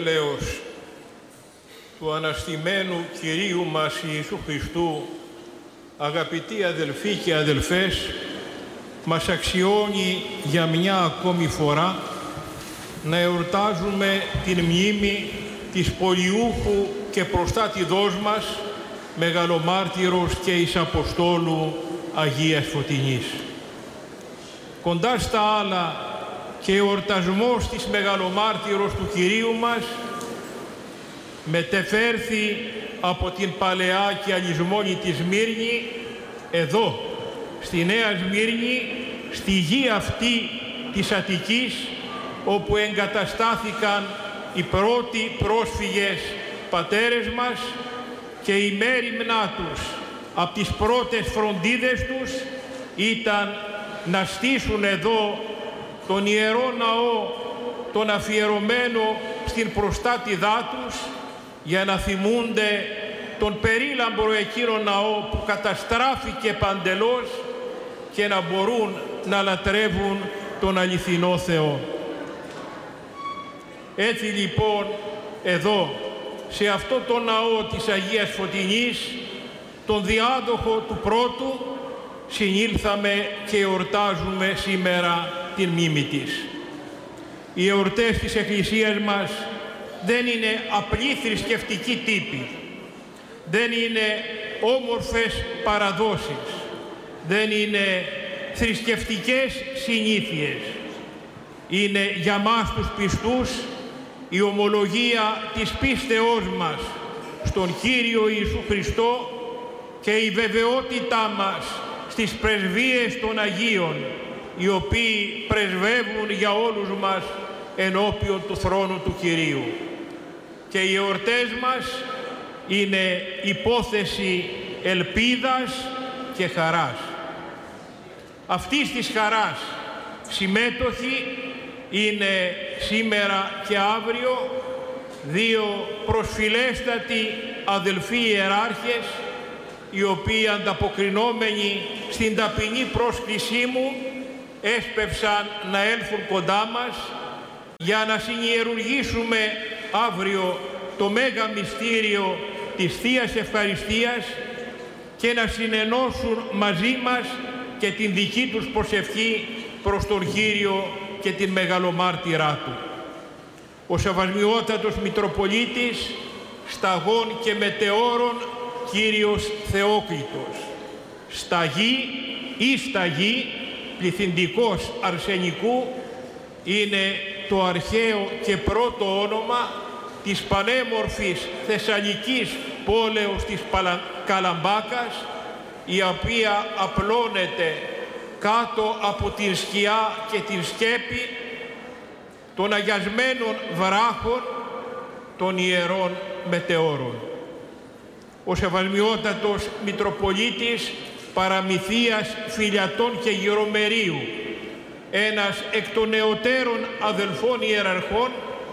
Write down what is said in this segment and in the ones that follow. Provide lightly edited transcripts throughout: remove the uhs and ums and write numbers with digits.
έλεος του αναστημένου Κυρίου μας Ιησού Χριστού, αγαπητοί αδελφοί και αδελφές, μας αξιώνει για μια ακόμη φορά να εορτάζουμε την μνήμη της πολιούχου και προστάτηδός μας, μεγαλομάρτυρος και εις Αποστόλου Αγίας Φωτεινής. Κοντά στα άλλα και εορτασμός της μεγαλομάρτυρος του Κυρίου μας μετεφέρθη από την παλαιά και αλυσμόνητη Σμύρνη εδώ, στη Νέα Σμύρνη, στη γη αυτή της Αττικής, όπου εγκαταστάθηκαν οι πρώτοι πρόσφυγες πατέρες μας και η μέριμνά τους από τις πρώτες φροντίδες τους ήταν να στήσουν εδώ τον Ιερό Ναό, τον αφιερωμένο στην προστάτηδά τους, για να θυμούνται τον περίλαμπρο εκείνο ναό που καταστράφηκε παντελώς και να μπορούν να λατρεύουν τον αληθινό Θεό. Έτσι λοιπόν εδώ, σε αυτό το ναό της Αγίας Φωτεινής, τον διάδοχο του πρώτου, συνήλθαμε και εορτάζουμε σήμερα την μνήμη της. Οι εορτές της Εκκλησίας μας δεν είναι απλή θρησκευτική τύπη, δεν είναι όμορφες παραδόσεις, δεν είναι θρησκευτικές συνήθειες. Είναι για μας τους πιστούς η ομολογία της πίστεώς μας στον Κύριο Ιησού Χριστό και η βεβαιότητά μας στις πρεσβείες των Αγίων, οι οποίοι πρεσβεύουν για όλους μας ενώπιον του θρόνου του Κυρίου. Και οι εορτές μας είναι υπόθεση ελπίδας και χαράς. Αυτής της χαράς συμμέτοχοι είναι σήμερα και αύριο δύο προσφυλέστατοι αδελφοί ιεράρχες, οι οποίοι ανταποκρινόμενοι στην ταπεινή πρόσκλησή μου έσπευσαν να έλθουν κοντά μας για να συνιερουργήσουμε αύριο το μέγα μυστήριο της Θείας Ευχαριστίας και να συνενώσουν μαζί μας και την δική τους προσευχή προς τον Κύριο και την μεγαλομάρτυρά Του. Ο Σεβασμιότατος Μητροπολίτης, σταγών και μετεώρων Κύριος Θεόκλητος, σταγή ή σταγή, πληθυντικός αρσενικού, είναι το αρχαίο και πρώτο όνομα της πανέμορφης θεσσαλικής πόλεως της Καλαμπάκας, η οποία απλώνεται κάτω από την σκιά και την σκέπη των αγιασμένων βράχων των Ιερών Μετεώρων. Ο Σεβασμιότατος Μητροπολίτης Παραμυθίας Φιλιατών και Γυρομερίου, ένας εκ των νεωτέρων αδελφών ιεραρχών,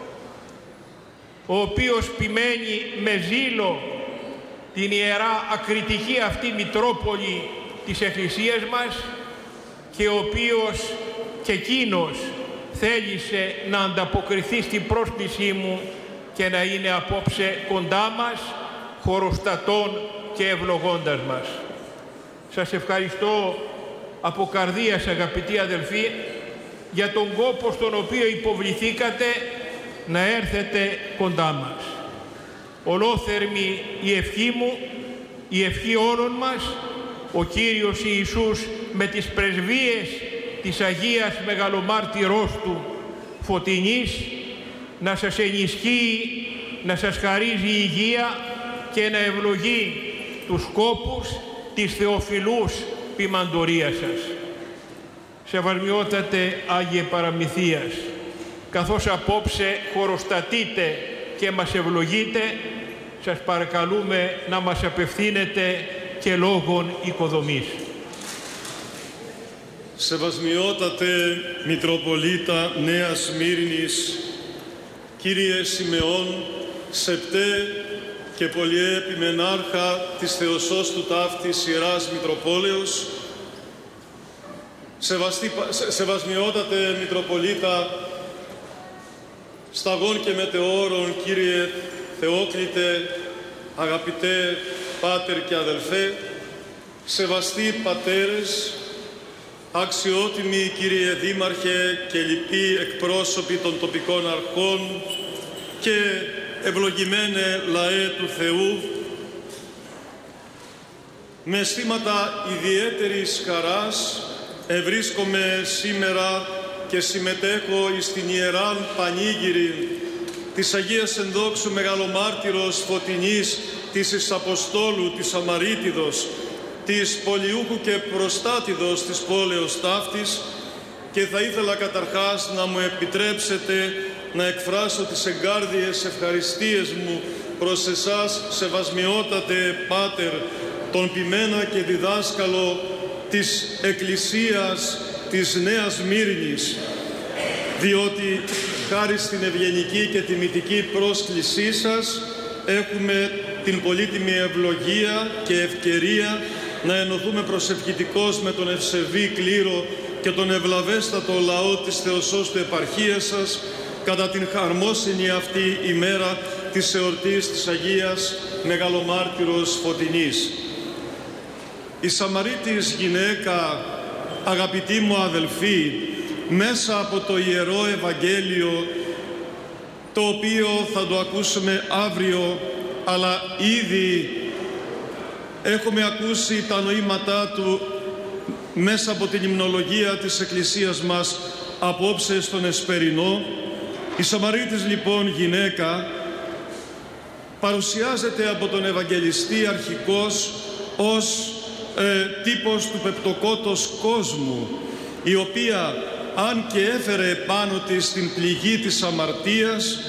ο οποίος ποιμένει με ζήλο την ιερά ακριτική αυτή Μητρόπολη της Εκκλησίας μας και ο οποίος και εκείνος θέλησε να ανταποκριθεί στην πρόσκλησή μου και να είναι απόψε κοντά μας, χωροστατών και ευλογώντας μας. Σας ευχαριστώ από καρδίας, αγαπητοί αδελφοί, για τον κόπο στον οποίο υποβληθήκατε να έρθετε κοντά μας. Ολόθερμη η ευχή μου, η ευχή όλων μας, ο Κύριος Ιησούς με τις πρεσβείες της Αγίας Μεγαλομάρτυρός Του Φωτεινής να σας ενισχύει, να σας χαρίζει υγεία και να ευλογεί τους σκόπους της θεοφιλούς ποιμαντορίας σας. Σεβασμιότατε Άγιε Παραμυθίας, καθώς απόψε χωροστατείτε και μας ευλογείτε, σας παρακαλούμε να μας απευθύνετε και λόγων οικοδομής. Σεβασμιότατε Μητροπολίτα Νέας Σμύρνης, Κύριε Σιμεών, Σεπτέ και Πολυεπιμενάρχα της Θεοσώστου Ταύτης Ιεράς Μητροπόλεως, Σεβασμιότατε Μητροπολίτα σταγών και μετεώρων, Κύριε Θεόκλητε, αγαπητέ Πάτερ και αδελφέ, σεβαστοί πατέρες, αξιότιμοι Κύριε Δήμαρχε και λοιποί εκπρόσωποι των τοπικών αρχών και ευλογημένε λαέ του Θεού, με αισθήματα ιδιαίτερης χαράς ευρίσκομαι σήμερα και συμμετέχω στην Ιεράν Πανήγυρη της Αγίας Ενδόξου Μεγαλομάρτυρος Φωτεινής της εις Αποστόλου της Σαμαρίτιδος, της Πολιούχου και Προστάτηδος της πόλεως ταύτης, και θα ήθελα καταρχάς να μου επιτρέψετε να εκφράσω τις εγκάρδιες ευχαριστίες μου προς εσάς, σεβασμιότατε Πάτερ, τον ποιμένα και διδάσκαλο της Εκκλησίας της Νέας Μύρνης, διότι χάρη στην ευγενική και τιμητική πρόσκλησή σας έχουμε την πολύτιμη ευλογία και ευκαιρία να ενωθούμε προσευχητικώς με τον ευσεβή κλήρο και τον ευλαβέστατο λαό της Θεοσώστου Επαρχίας σας κατά την χαρμόσυνη αυτή ημέρα της εορτής της Αγίας Μεγαλομάρτυρος Φωτεινής. Η Σαμαρίτης γυναίκα, αγαπητοί μου αδελφοί, μέσα από το Ιερό Ευαγγέλιο, το οποίο θα το ακούσουμε αύριο, αλλά ήδη έχουμε ακούσει τα νοήματά του μέσα από την υμνολογία της Εκκλησίας μας απόψε στον Εσπερινό. Η Σαμαρίτης λοιπόν γυναίκα παρουσιάζεται από τον Ευαγγελιστή αρχικώς ως τύπος του πεπτοκότος κόσμου, η οποία αν και έφερε πάνω της την πληγή της αμαρτίας,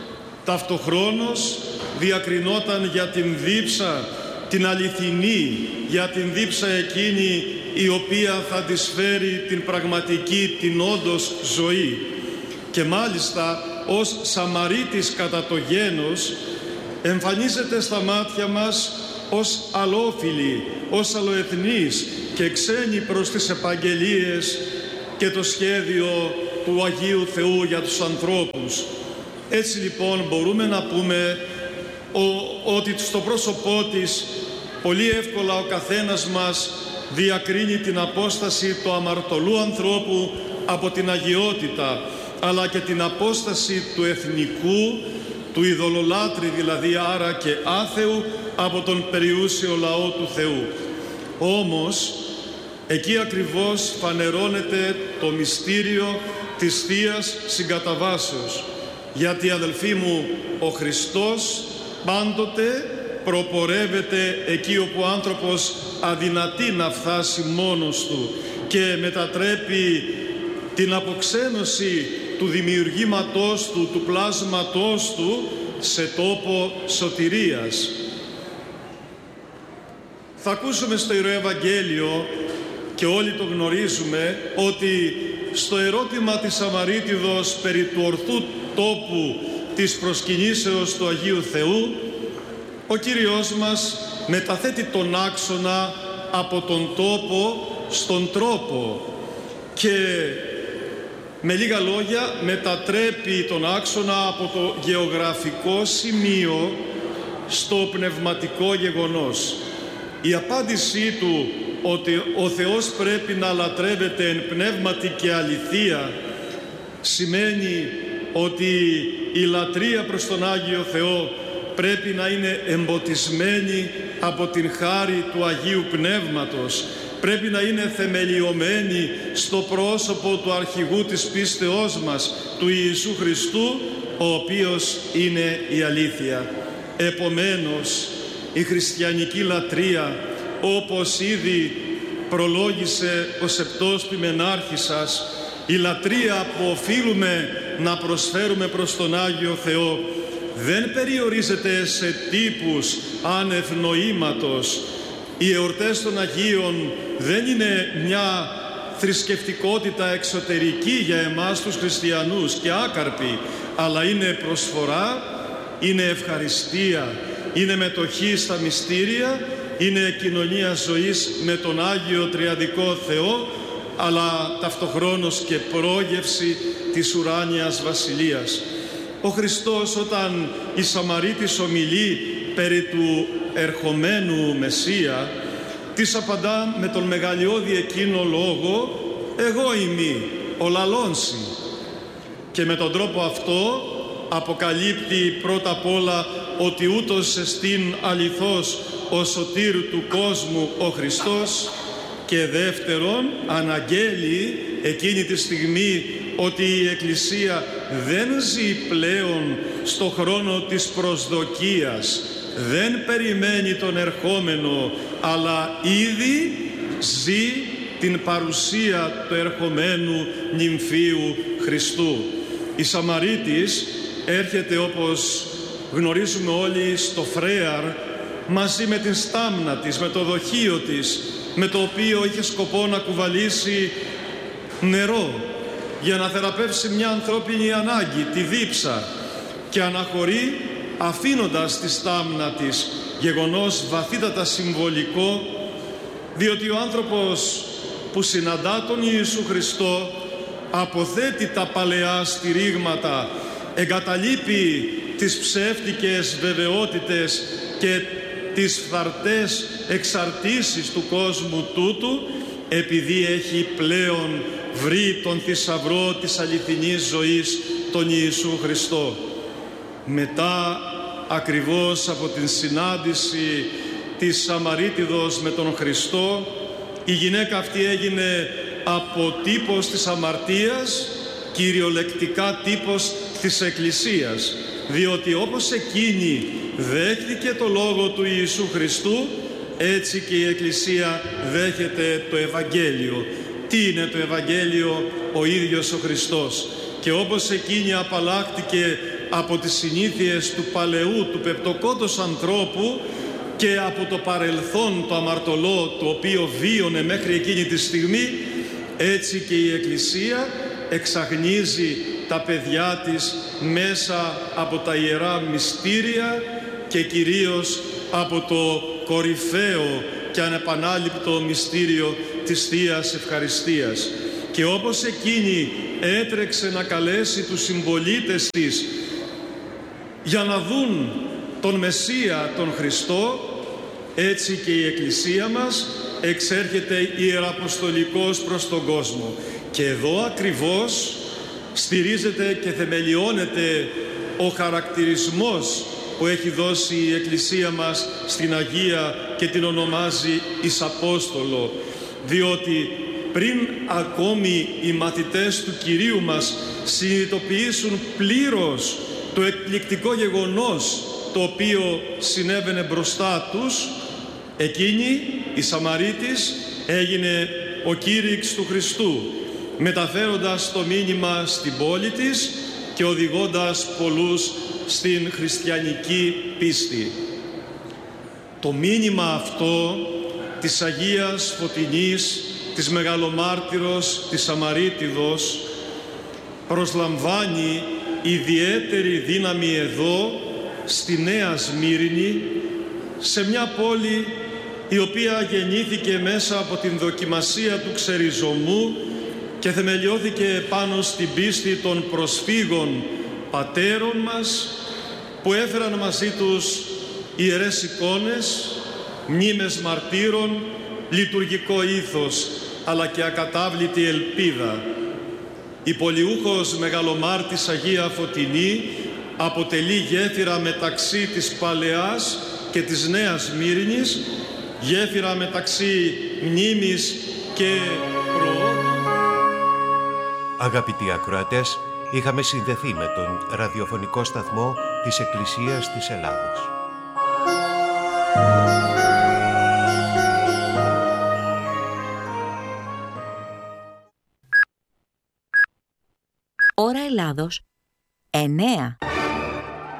ταυτοχρόνως διακρινόταν για την δίψα την αληθινή, για την δίψα εκείνη η οποία θα της φέρει την πραγματική, την όντως ζωή. Και μάλιστα ως Σαμαρίτης κατά το γένος εμφανίζεται στα μάτια μας ως αλλόφιλη, ως αλλοεθνής και ξένη προς τις επαγγελίες και το σχέδιο του Αγίου Θεού για τους ανθρώπους. Έτσι λοιπόν μπορούμε να πούμε ότι στο πρόσωπό της πολύ εύκολα ο καθένας μας διακρίνει την απόσταση του αμαρτωλού ανθρώπου από την αγιότητα, αλλά και την απόσταση του εθνικού, του ειδωλολάτρη δηλαδή άρα και άθεου, από τον περιούσιο λαό του Θεού. Όμως, εκεί ακριβώς φανερώνεται το μυστήριο της Θείας Συγκαταβάσεως. Γιατί, αδελφοί μου, ο Χριστός πάντοτε προπορεύεται εκεί όπου ο άνθρωπος αδυνατεί να φτάσει μόνος του και μετατρέπει την αποξένωση του δημιουργήματός του, του πλάσματός του, σε τόπο σωτηρίας. Θα ακούσουμε στο Ιερό Ευαγγέλιο, και όλοι το γνωρίζουμε, ότι στο ερώτημα της Σαμαρίτιδος περί του ορθού τόπου της προσκυνήσεως του Αγίου Θεού, ο Κύριος μας μεταθέτει τον άξονα από τον τόπο στον τρόπο και με λίγα λόγια μετατρέπει τον άξονα από το γεωγραφικό σημείο στο πνευματικό γεγονός. Η απάντησή του ότι ο Θεός πρέπει να λατρεύεται εν πνεύματι και αληθεία σημαίνει ότι η λατρεία προς τον Άγιο Θεό πρέπει να είναι εμποτισμένη από την χάρη του Αγίου Πνεύματος, πρέπει να είναι θεμελιωμένη στο πρόσωπο του αρχηγού της πίστεώς μας, του Ιησού Χριστού, ο οποίος είναι η αλήθεια. Επομένως, η χριστιανική λατρεία, όπως ήδη προλόγησε ο Σεπτός Ποιμενάρχης σας, η λατρεία που οφείλουμε να προσφέρουμε προς τον Άγιο Θεό δεν περιορίζεται σε τύπους άνευ νοήματος. Οι εορτές των Αγίων δεν είναι μια θρησκευτικότητα εξωτερική για εμάς τους χριστιανούς και άκαρπη, αλλά είναι προσφορά, είναι ευχαριστία, είναι μετοχή στα μυστήρια, είναι κοινωνία ζωής με τον Άγιο Τριαδικό Θεό, αλλά ταυτοχρόνως και πρόγευση της ουράνιας Βασιλείας. Ο Χριστός, όταν η Σαμαρίτης ομιλεί περί του ερχομένου Μεσσία, της απαντά με τον μεγαλειώδη εκείνο λόγο «Εγώ είμαι ο λαλόνσι». Και με τον τρόπο αυτό αποκαλύπτει πρώτα απ' όλα ότι ούτως εστίν αληθώς ο σωτήρ του κόσμου ο Χριστός, και δεύτερον αναγγέλει εκείνη τη στιγμή ότι η Εκκλησία δεν ζει πλέον στο χρόνο της προσδοκίας, δεν περιμένει τον ερχόμενο, αλλά ήδη ζει την παρουσία του ερχομένου νυμφίου Χριστού. Η Σαμαρίτης έρχεται, όπως γνωρίζουμε όλοι, στο φρέαρ μαζί με την στάμνα της, με το δοχείο της, με το οποίο είχε σκοπό να κουβαλήσει νερό για να θεραπεύσει μια ανθρώπινη ανάγκη, τη δίψα, και αναχωρεί αφήνοντας τη στάμνα της, γεγονός βαθύτατα συμβολικό, διότι ο άνθρωπος που συναντά τον Ιησού Χριστό αποθέτει τα παλαιά στηρίγματα, εγκαταλείπει τις ψεύτικες βεβαιότητες και τις φθαρτές εξαρτήσεις του κόσμου τούτου, επειδή έχει πλέον βρει τον θησαυρό της αληθινής ζωής, τον Ιησού Χριστό. Μετά ακριβώς από την συνάντηση της Σαμαρίτιδος με τον Χριστό, η γυναίκα αυτή έγινε αποτύπος της αμαρτίας, κυριολεκτικά τύπος της Εκκλησίας, διότι όπως εκείνη δέχτηκε το λόγο του Ιησού Χριστού, έτσι και η Εκκλησία δέχεται το Ευαγγέλιο. Τι είναι το Ευαγγέλιο? Ο ίδιος ο Χριστός. Και όπως εκείνη απαλλάχτηκε από τις συνήθειες του παλαιού, του πεπτοκόντος ανθρώπου, και από το παρελθόν το αμαρτωλό, το οποίο βίωνε μέχρι εκείνη τη στιγμή, έτσι και η Εκκλησία εξαγνίζει τα παιδιά της μέσα από τα ιερά μυστήρια και κυρίως από το κορυφαίο και ανεπανάληπτο μυστήριο της Θείας Ευχαριστίας. Και όπως εκείνη έτρεξε να καλέσει τους συμπολίτες της για να δουν τον Μεσσία, τον Χριστό, έτσι και η Εκκλησία μας εξέρχεται ιεραποστολικός προς τον κόσμο. Και εδώ ακριβώς στηρίζεται και θεμελιώνεται ο χαρακτηρισμός που έχει δώσει η Εκκλησία μας στην Αγία και την ονομάζει εις Απόστολο, διότι πριν ακόμη οι μαθητές του Κυρίου μας συνειδητοποιήσουν πλήρως το εκπληκτικό γεγονός το οποίο συνέβαινε μπροστά τους, εκείνη η Σαμαρίτης έγινε ο κήρυξ του Χριστού, μεταφέροντας το μήνυμα στην πόλη της και οδηγώντας πολλούς στην χριστιανική πίστη. Το μήνυμα αυτό της Αγίας Φωτεινής, της Μεγαλομάρτυρος, της Σαμαρίτιδος, προσλαμβάνει ιδιαίτερη δύναμη εδώ, στη Νέα Σμύρνη, σε μια πόλη η οποία γεννήθηκε μέσα από την δοκιμασία του ξεριζωμού και θεμελιώθηκε πάνω στην πίστη των προσφύγων πατέρων μας, που έφεραν μαζί τους ιερές εικόνες, μνήμες μαρτύρων, λειτουργικό ήθος, αλλά και ακατάβλητη ελπίδα. Η πολιούχος Μεγαλομάρτης Αγία Φωτεινή αποτελεί γέφυρα μεταξύ της Παλαιάς και της Νέας Σμύρνης, γέφυρα μεταξύ μνήμης και προόδου. Αγαπητοί ακροατές, είχαμε συνδεθεί με τον ραδιοφωνικό σταθμό της Εκκλησίας της Ελλάδος. Ώρα Ελλάδος 9.